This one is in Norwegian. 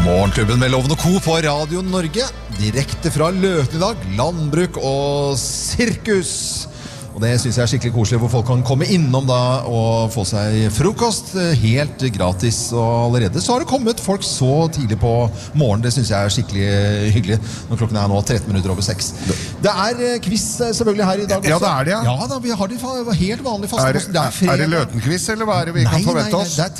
Morgenklubben med Loven og Co. på Radio Norge. Direkte fra Løten i dag. Landbruk og sirkus. Og det synes jeg er skikkelig koselig, hvor folk kan komme innom da og få seg frokost helt gratis. Og allerede så har det kommet folk så tidlig på morgen. Det synes jeg er skikkelig hyggelig. Når klokken er nå 13 minutter over 6. Det er quiz selvfølgelig her i dag også. Ja, det er det, ja. Ja da, vi har det helt vanlig fast. Er det Løten-quiz, eller hva er det vi kan forvente oss? Nei, det er